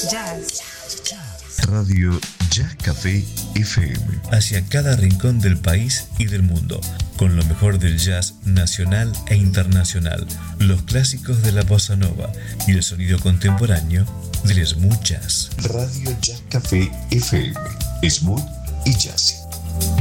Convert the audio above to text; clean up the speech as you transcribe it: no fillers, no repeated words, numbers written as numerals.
Jazz. Radio Jazz Café FM. Hacia cada rincón del país y del mundo, con lo mejor del jazz nacional e internacional, los clásicos de la bossa nova y el sonido contemporáneo del smooth jazz. Radio Jazz Café FM. Smooth y jazzy.